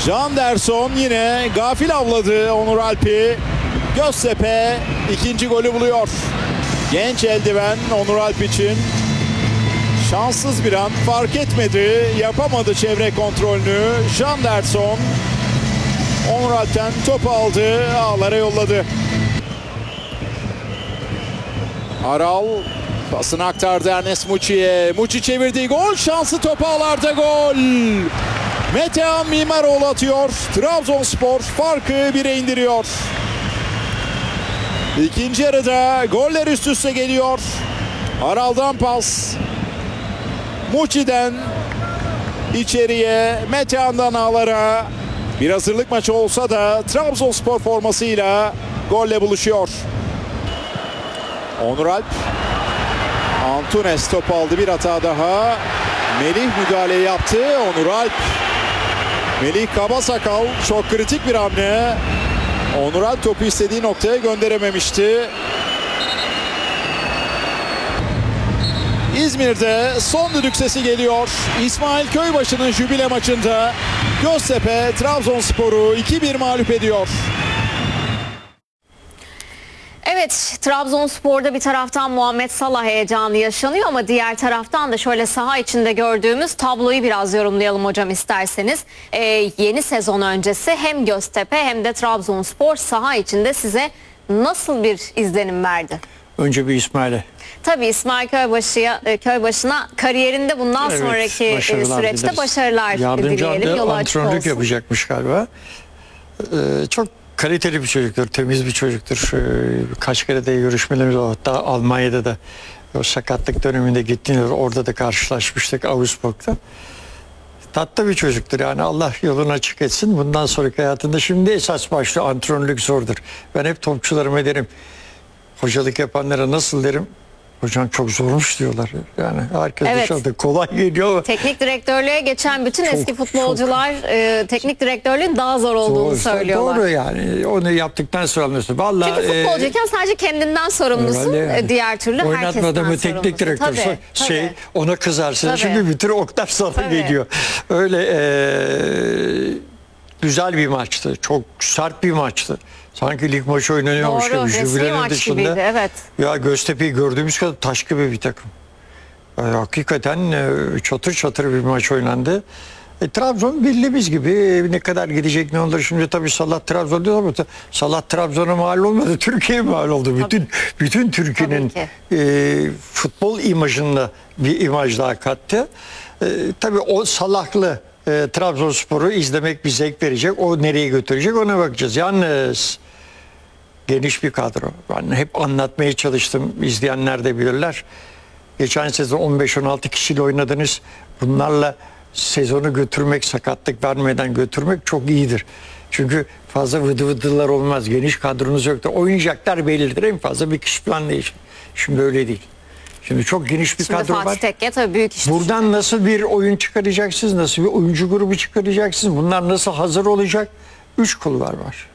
Janderson yine gafil avladı Onur Alp'i. Göztepe ikinci golü buluyor. Genç eldiven Onur Alp için. Şanssız bir an, fark etmedi, yapamadı çevre kontrolünü. Janderson Onur Alp'ten topu aldı, ağlara yolladı. Aral pasını aktardı Ernest Muçi'ye. Muçi çevirdiği gol şansı, top ağlarda, gol. Metehan Mimaroğlu atıyor. Trabzonspor farkı 1'e indiriyor. İkinci yarıda goller üst üste geliyor. Aral'dan pas. Muçi'den içeriye, Metehan'dan ağlara. Bir hazırlık maçı olsa da Trabzonspor formasıyla golle buluşuyor. Onur Alp. Antunes top aldı, bir hata daha. Melih müdahale yaptı. Onur Alp. Melih Kabasakal, çok kritik bir hamle. Onur Alp topu istediği noktaya gönderememişti. İzmir'de son düdük sesi geliyor. İsmail Köybaşı'nın jübile maçında Göztepe Trabzonspor'u 2-1 mağlup ediyor. Evet, Trabzonspor'da bir taraftan Muhammed Salah heyecanı yaşanıyor ama diğer taraftan da şöyle saha içinde gördüğümüz tabloyu biraz yorumlayalım hocam isterseniz. Yeni sezon öncesi hem Göztepe hem de Trabzonspor saha içinde size nasıl bir izlenim verdi? Önce bir İsmail'e. Tabii İsmail Köybaşı'na kariyerinde bundan sonraki süreçte dileriz. başarılar Yardımcı dileyelim. Yolu açık antrenörlük olsun. yapacakmış galiba. Çok kaliteli bir çocuktur, temiz bir çocuktur. Kaç kere de görüşmelerimiz oldu. Hatta Almanya'da da o sakatlık döneminde gittiğinde orada da karşılaşmıştık Augsburg'da. Tatlı bir çocuktur yani, Allah yolunu açık etsin. Bundan sonraki hayatında şimdi esas başlı antrenörlük zordur. Ben hep topçularıma derim, hocalık yapanlara nasıl derim? Hocam çok zormuş diyorlar. Yani herkes Evet. dışarıda kolay geliyor ama Teknik direktörlüğe geçen bütün eski futbolcular teknik direktörlüğün daha zor olduğunu söylüyorlar. Doğru yani. Onu yaptıktan sonra anlıyorsun. Vallahi, Çünkü futbolcuyken sadece kendinden sorumlusun. yani. Diğer türlü herkesten Oynatma adamı sorumlusun. teknik direktör Tabii. ona kızarsın. Tabii. Şimdi bütün oklar sana Tabii. geliyor. Öyle güzel bir maçtı. Çok sert bir maçtı. Sanki lig maçı oynanıyormuş Doğru, gibi. resmi Jübilenin maç dışında. gibiydi, evet. Ya Göztepe'yi gördüğümüz kadar taş gibi bir takım. Hakikaten çatır çatır bir maç oynandı. Trabzon bildiğimiz gibi ne kadar gidecek, ne olur. Şimdi tabii Salah Trabzon diyor ama Salah Trabzon'a mal olmadı. Türkiye'ye mal oldu. Bütün Türkiye'nin futbol imajında bir imaj daha kattı. Tabii o Salah'lı Trabzonspor'u izlemek bir zevk verecek. O nereye götürecek ona bakacağız. Yalnız geniş bir kadro. Ben hep anlatmaya çalıştım. İzleyenler de bilirler. Geçen sezon 15-16 kişiyle oynadınız. Bunlarla sezonu götürmek, sakatlık vermeden götürmek çok iyidir. Çünkü fazla vıdı vıdılar olmaz. Geniş kadronuz yoktur. Oynayacaklar bellidir. En fazla bir kişi plan değişir. Şimdi öyle değil. Şimdi çok geniş bir Şimdi kadro Fatih var. Tekke tabii büyük iş. Buradan nasıl bir oyun çıkaracaksınız? Nasıl bir oyuncu grubu çıkaracaksınız? Bunlar nasıl hazır olacak? 3 kulvar var.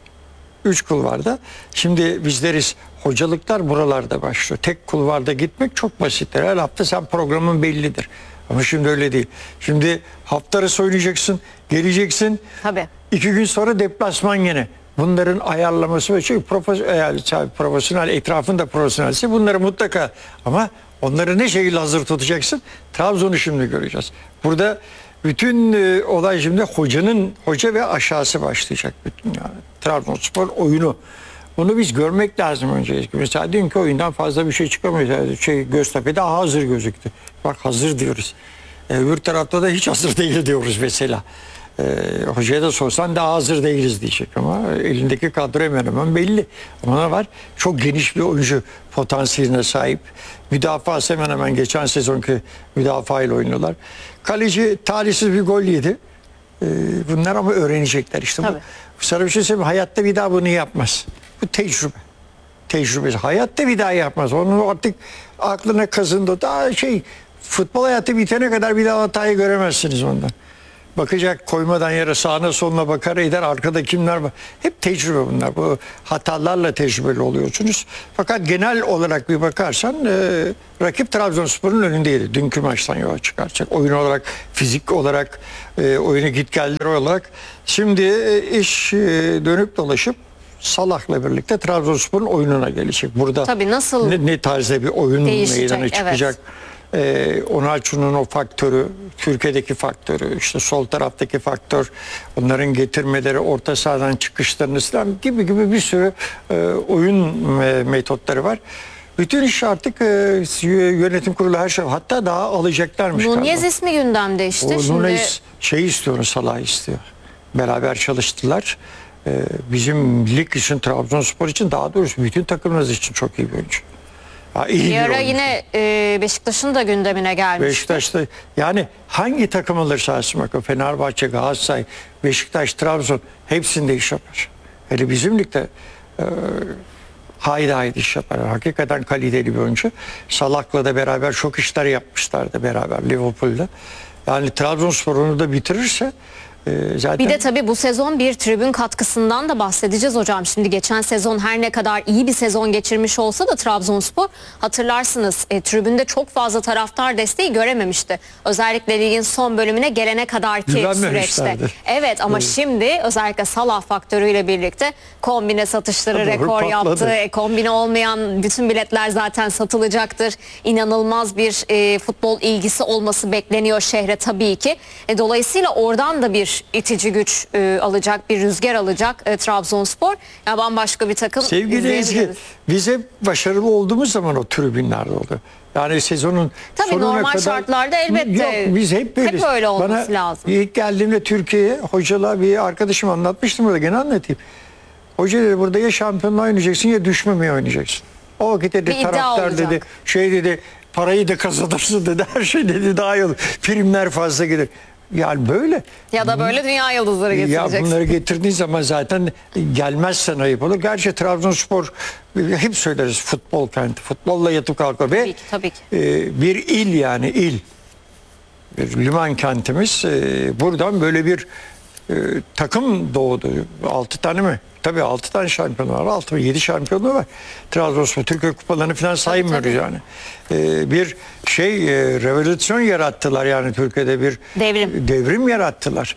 3 kulvarda. Şimdi biz deriz hocalıklar buralarda başlıyor. Tek kulvarda gitmek çok basittir. Her hafta sen programın bellidir. Ama şimdi öyle değil. Şimdi hafta arası oynayacaksın, geleceksin. Tabii. 2 gün sonra deplasman yine. Bunların ayarlaması ve çünkü profesyonel, etrafında profesyonelse bunları mutlaka, ama onları ne şekilde hazır tutacaksın? Trabzon'u şimdi göreceğiz. Burada bütün olay şimdi hoca ve aşağısı başlayacak. Bütün yani Trabzonspor oyunu. Onu biz görmek lazım önce. Mesela dünkü oyundan fazla bir şey çıkamıyor. Göztepe daha hazır gözüktü. Bak hazır diyoruz. Öbür tarafta da hiç hazır değil diyoruz mesela. Hocaya da sorsan daha hazır değiliz diyecek ama elindeki kadro hemen hemen belli. Ama ne var? Çok geniş bir oyuncu potansiyeline sahip. Müdafası hemen hemen geçen sezonki müdafaa ile oynuyorlar. Kaleci talihsiz bir gol yedi. Bunlar ama öğrenecekler işte. Bu sana bir şey söyleyeyim, hayatta bir daha bunu yapmaz. Bu tecrübe. Tecrübesi. Hayatta bir daha yapmaz. Onun artık aklına kazındı. Daha futbol hayatı bitene kadar bir daha hatayı göremezsiniz ondan. bakacak, koymadan yere sağına soluna bakar eder, arkada kimler var. Hep tecrübe bunlar. Bu hatalarla tecrübeli oluyorsunuz. Fakat genel olarak bir bakarsan rakip Trabzonspor'un önündeydi. Dünkü maçtan yola çıkaracak. Oyun olarak, fizik olarak, oyunu gitgelleri olarak. Şimdi iş dönüp dolaşıp Salah'la birlikte Trabzonspor'un oyununa gelecek. Burada Tabii nasıl ne tarzda bir oyun değişecek, meydana çıkacak. Onaçu'nun o faktörü, Türkiye'deki faktörü, işte sol taraftaki faktör, onların getirmeleri, orta sahadan çıkışlarını falan gibi bir sürü oyun metotları var. Bütün iş artık yönetim kurulu her şey, hatta daha alacaklarmış Nunez galiba. ismi gündemde işte. O Şimdi Nunez istiyor, Salah istiyor. Beraber çalıştılar. Bizim lig için, Trabzonspor için, daha doğrusu bütün takımımız için çok iyi bir oyuncu. İyi bir ara oyuncu. yine Beşiktaş'ın da gündemine gelmişti. Beşiktaş'ta yani hangi takım alırsa alsın, bakın Fenerbahçe, Galatasaray, Beşiktaş, Trabzon hepsinde iş yapar. Hele bizim ligde haydi iş yapar. Hakikaten kaliteli bir oyuncu. Salah'la da beraber çok işler yapmışlardı beraber Liverpool'da. Yani Trabzonspor onu da bitirirse zaten... Bir de tabii bu sezon bir tribün katkısından da bahsedeceğiz hocam. Şimdi geçen sezon her ne kadar iyi bir sezon geçirmiş olsa da Trabzonspor, hatırlarsınız tribünde çok fazla taraftar desteği görememişti. Özellikle ligin son bölümüne gelene kadarki süreçte. Güvenmemişlerdi. Evet ama şimdi özellikle Salah faktörüyle birlikte kombine satışları Doğru, rekor patladı. yaptı. Kombine olmayan bütün biletler zaten satılacaktır. İnanılmaz bir futbol ilgisi olması bekleniyor şehre tabii ki. Dolayısıyla oradan da bir itici güç alacak, bir rüzgar alacak Trabzonspor. Ya bambaşka bir takım Sevgili Ezgi, izleyebiliriz. biz hep başarılı olduğumuz zaman o tribünlerde oldu. Yani sezonun Tabii sonuna normal kadar... şartlarda elbette. Yok, biz hep böyleyiz. Hep öyle olması Bana lazım. ilk geldiğimde Türkiye'ye hocalar, bir arkadaşım anlatmıştım, burada gene anlatayım. Hoca dedi, burada ya şampiyonluğa oynayacaksın ya düşmemeye oynayacaksın. O vakit dedi, Bir iddia taraftar olacak. dedi, dedi, parayı da kazanırsın dedi, her şey dedi daha iyi olur. Primler fazla gelir. Yani böyle. Ya da böyle dünya yıldızları Ya getireceksin. bunları getirdiğin zaman zaten gelmezsen ayıp olur. Gerçi Trabzonspor, hep söyleriz, futbol kenti. Futbolla yatıp kalkıyor. Ve Tabii ki. bir il, yani il. Bir liman kentimiz. Buradan böyle bir takım doğdu. 6 tane mi? Tabii 6 tane şampiyonu var. 6 mı 7 şampiyonluğu var. Trabzonspor Türkiye kupalarını falan saymıyoruz tabii. yani. Bir revolüsyon yarattılar yani, Türkiye'de bir devrim yarattılar.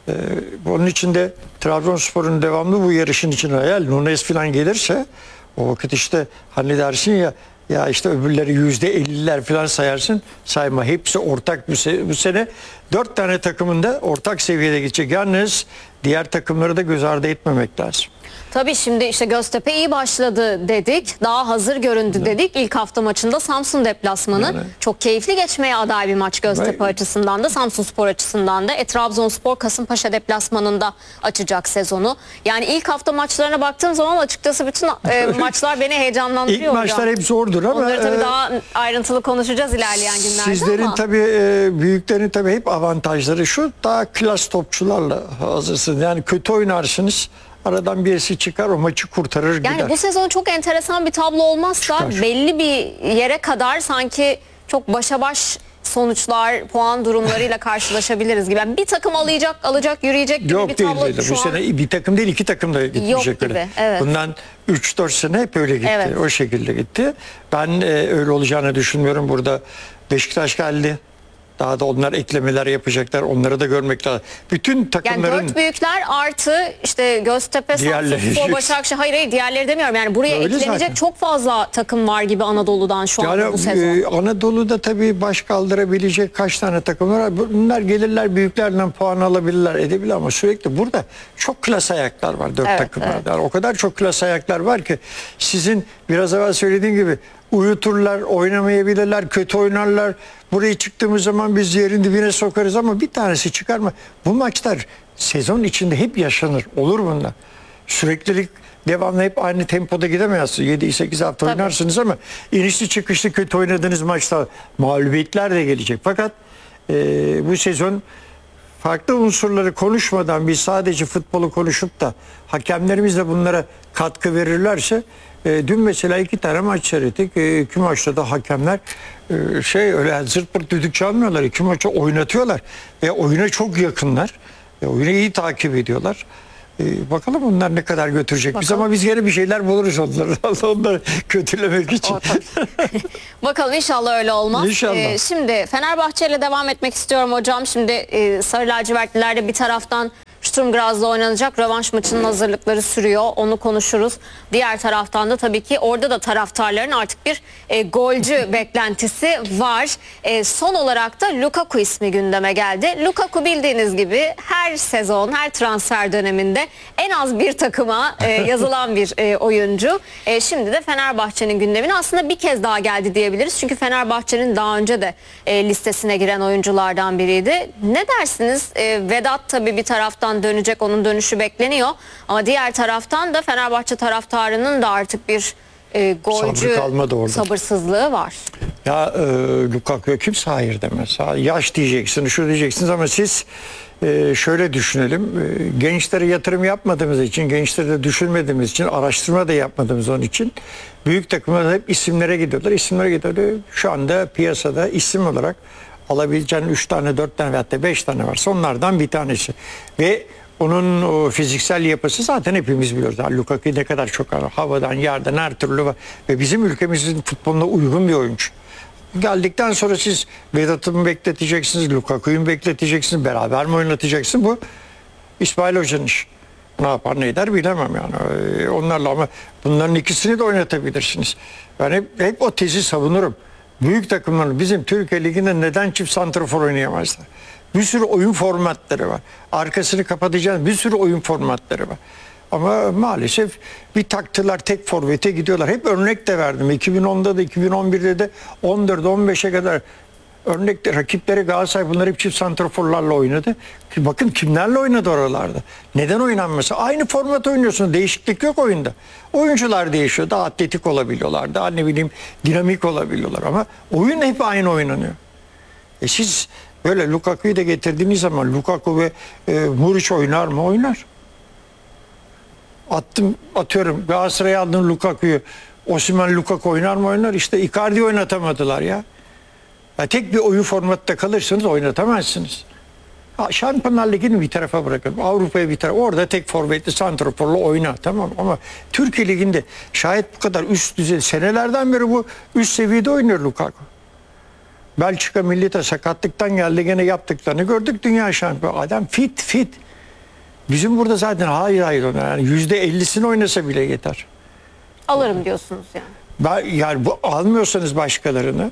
Onun için de Trabzonspor'un devamlı bu yarışın içine, eğer Nunez falan gelirse o vakit işte hani dersin ya işte öbürleri %50'ler falan sayarsın, sayma, hepsi ortak bu sene 4 tane takımın da ortak seviyede gidecek. Yalnız diğer takımları da göz ardı etmemek lazım. Tabii şimdi işte Göztepe iyi başladı dedik. Daha hazır göründü dedik. İlk hafta maçında Samsun deplasmanı. Yani. Çok keyifli geçmeye aday bir maç Göztepe Ve- açısından da, Samsunspor açısından da. Trabzonspor Kasımpaşa deplasmanında açacak sezonu. Yani ilk hafta maçlarına baktığım zaman açıkçası bütün maçlar beni heyecanlandırıyor. İlk maçlar hep zordur ama Onları tabii daha ayrıntılı konuşacağız ilerleyen günlerde sizlerin ama. tabii büyüklerin tabii hep avantajları şu: daha klas topçularla hazırsınız. Yani kötü oynarsınız, aradan birisi çıkar, o maçı kurtarır gider. Yani bu sezon çok enteresan bir tablo olmazsa Çıkar. belli bir yere kadar sanki çok başa baş sonuçlar, puan durumlarıyla karşılaşabiliriz gibi. Yani bir takım alacak, yürüyecek gibi bir Yok değil, tablo değil. şu Bu an. sene bir takım değil, 2 takım da gitmeyecek gibi, öyle. evet. Bundan 3-4 sene hep öyle gitti. Evet. O şekilde gitti. Ben öyle olacağını düşünmüyorum. Burada Beşiktaş geldi. Daha da onlar eklemeler yapacaklar. Onları da görmek lazım. Bütün Yani takımların 4 büyükler artı işte Göztepe, Diğerleri. Samsunspor, Başakşehir, hayır diğerleri demiyorum. Yani buraya Öyle eklenecek zaten. çok fazla takım var gibi Anadolu'dan şu anda bu sezon. Anadolu'da tabii baş kaldırabilecek kaç tane takım var. Bunlar gelirler, büyüklerden puan alabilirler, edebilir, ama sürekli burada çok klas ayaklar var, 4 Evet, takımlarda. evet. Yani o kadar çok klas ayaklar var ki sizin biraz evvel söylediğim gibi uyuturlar, oynamayabilirler, kötü oynarlar. Buraya çıktığımız zaman biz yerin dibine sokarız ama bir tanesi çıkarma. Bu maçlar sezon içinde hep yaşanır. Olur bunlar. Süreklilik, devamlı hep aynı tempoda gidemezsiniz. 7-8 hafta Tabii. oynarsınız ama inişli çıkışlı kötü oynadığınız maçta mağlubiyetler de gelecek. Fakat bu sezon farklı unsurları konuşmadan biz sadece futbolu konuşup da hakemlerimiz de bunlara katkı verirlerse dün mesela 2 tane maç seyrettik. 2 maçta da hakemler öyle zırt pırt düdük çalmıyorlar. 2 maçı oynatıyorlar ve oyuna çok yakınlar. Oyunu iyi takip ediyorlar. Bakalım onlar ne kadar götürecek biz, ama biz yine bir şeyler buluruz onları kötülemek için. Bakalım, inşallah öyle olmaz. İnşallah. Şimdi Fenerbahçe ile devam etmek istiyorum hocam. Şimdi Sarı Lacivertlilerde bir taraftan Sturm Graz'da oynanacak rövanş maçının hazırlıkları sürüyor. Onu konuşuruz. Diğer taraftan da tabii ki orada da taraftarların artık bir golcü beklentisi var. Son olarak da Lukaku ismi gündeme geldi. Lukaku bildiğiniz gibi her sezon, her transfer döneminde en az bir takıma yazılan bir oyuncu. Şimdi de Fenerbahçe'nin gündemine aslında bir kez daha geldi diyebiliriz. Çünkü Fenerbahçe'nin daha önce de listesine giren oyunculardan biriydi. Ne dersiniz? Vedat tabii bir taraftan dönecek, onun dönüşü bekleniyor. Ama diğer taraftan da Fenerbahçe taraftarının da artık bir golcü sabırsızlığı var. Ya Lukaku'ya kimse hayır demez. Yaş diyeceksiniz, şu diyeceksiniz, ama siz şöyle düşünelim. Gençlere yatırım yapmadığımız için, gençleri de düşünmediğimiz için, araştırma da yapmadığımız onun için büyük takımlar hep isimlere gidiyorlar. İsimlere gidiyorlar. Şu anda piyasada isim olarak alabileceğin 3 tane, 4 tane veyahut da 5 tane varsa onlardan bir tanesi. Ve onun o fiziksel yapısı zaten hepimiz biliyoruz. Yani Lukaku ne kadar çok havadan, yerden her türlü var. Ve bizim ülkemizin futboluna uygun bir oyuncu. Geldikten sonra siz Vedat'ı mı bekleteceksiniz, Lukaku'yu mu bekleteceksiniz, beraber mi oynatacaksınız? Bu İsmail Hoca'nın işi. Ne yapar ne eder bilemem yani. Onlarla, ama bunların ikisini de oynatabilirsiniz. Ben hep o tezi savunurum. Büyük takımların bizim Türkiye Ligi'nde neden çift santrafor oynayamazlar? Bir sürü oyun formatları var. Arkasını kapatacağınız bir sürü oyun formatları var. Ama maalesef bir taktılar, tek forvete gidiyorlar. Hep örnek de verdim. 2010'da da 2011'de de 14-15'e kadar örnekte rakipleri Galatasaray bunlar hep çift santraforlarla oynadı. Bakın kimlerle oynadı oralarda. Neden oynanması? Aynı format oynuyorsunuz. Değişiklik yok oyunda. Oyuncular değişiyor. Daha atletik olabiliyorlar. Daha ne bileyim dinamik olabiliyorlar. Ama oyun hep aynı oynanıyor. Siz böyle Lukaku'yu da getirdiğiniz zaman Lukaku ve Muriç oynar mı? Oynar. Atıyorum Galatasaray'a aldın Lukaku'yu. Osimhen Lukaku oynar mı? Oynar. İşte Icardi'yi oynatamadılar ya. Tek bir oyun formatta kalırsanız oynatamazsınız. Şampiyonlar Ligi'ni bir tarafa bırakın. Avrupa'ya bir tarafa. Orada tek forvetli santraforla oyna. Tamam, ama Türkiye Ligi'nde şayet bu kadar üst düzey, senelerden beri bu üst seviyede oynuyor Lukaku. Belçika milli de sakatlıktan geldi, gene yaptıklarını gördük, dünya şampiyonu. Adam fit. Bizim burada zaten hayır yani %50'sini oynasa bile yeter. Alırım diyorsunuz yani. Yani bu almıyorsanız başkalarını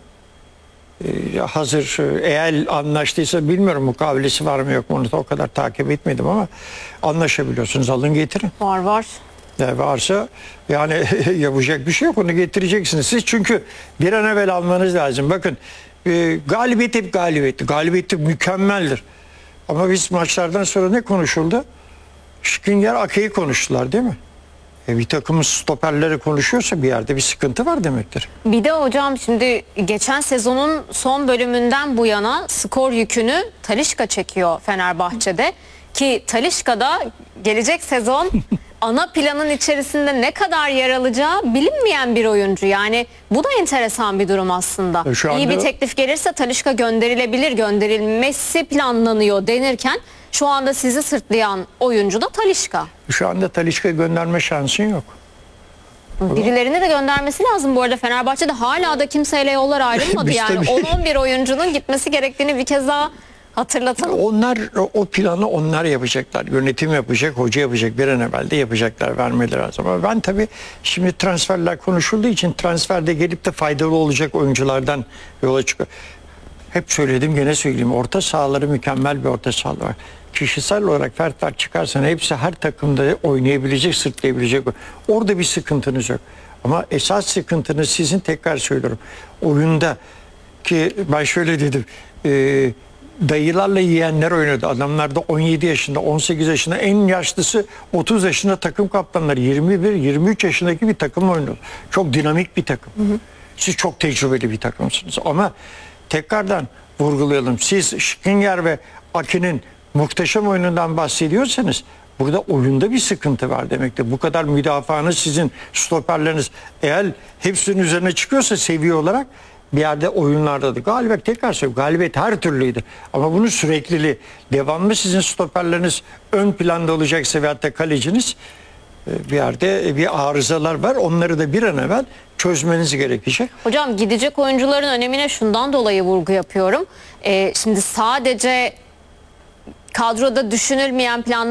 hazır eğer anlaştıysa, bilmiyorum mukavelesi var mı yok mu, onu da o kadar takip etmedim, ama anlaşabiliyorsunuz, alın getirin. Var. Varsa yani yapacak bir şey yok, onu getireceksiniz siz, çünkü bir an evvel almanız lazım. Bakın galibiyet hep galibiyettir. Galibiyet mükemmeldir. Ama biz maçlardan sonra ne konuşuldu? Skriniar, Ake'yi konuştular değil mi? Bir takımın stoperleri konuşuyorsa bir yerde bir sıkıntı var demektir. Bir de hocam şimdi geçen sezonun son bölümünden bu yana skor yükünü Talisca çekiyor Fenerbahçe'de. Ki Talisca da gelecek sezon ana planın içerisinde ne kadar yer alacağı bilinmeyen bir oyuncu. Yani bu da enteresan bir durum aslında. İyi bir teklif gelirse Talisca gönderilebilir, gönderilmesi planlanıyor denirken şu anda sizi sırtlayan oyuncu da Talisca. Şu anda Talisca'yı gönderme şansın yok. Birilerini de göndermesi lazım bu arada. Fenerbahçe'de hala da kimseyle yollar ayrılmadı. Yani 10-11 oyuncunun gitmesi gerektiğini bir kez daha hatırlatalım. O planı onlar yapacaklar. Yönetim yapacak, hoca yapacak. Bir an evvel de yapacaklar, vermeleri lazım. Ama ben tabii şimdi transferler konuşulduğu için transferde gelip de faydalı olacak oyunculardan yola çıkıyor. Hep söyledim, gene söyleyeyim. Orta sahaları mükemmel bir orta sahaları var. Kişisel olarak fertler çıkarsan hepsi her takımda oynayabilecek, sırtlayabilecek. Orada bir sıkıntınız yok. Ama esas sıkıntınız sizin, tekrar söylüyorum, oyunda ki ben şöyle dedim, dayılarla yiyenler oynadı. Adamlar da 17 yaşında, 18 yaşında, en yaşlısı 30 yaşında takım kaptanları, 21-23 yaşındaki bir takım oynuyor. Çok dinamik bir takım. Siz çok tecrübeli bir takımsınız. Ama tekrardan vurgulayalım. Siz Skriniar ve Ake'nin muhteşem oyunundan bahsediyorsanız burada oyunda bir sıkıntı var demektir. Bu kadar müdafaanız, sizin stoperleriniz eğer hepsinin üzerine çıkıyorsa seviye olarak bir yerde oyunlarda da galibiyet, tekrar söylüyorum, galibiyet her türlüydü. Ama bunun sürekliliği, devamlı sizin stoperleriniz ön planda olacaksa veyahut da kaleciniz bir yerde bir arızalar var. Onları da bir an evvel çözmeniz gerekecek. Hocam gidecek oyuncuların önemine şundan dolayı vurgu yapıyorum. Şimdi sadece kadroda düşünülmeyen planlar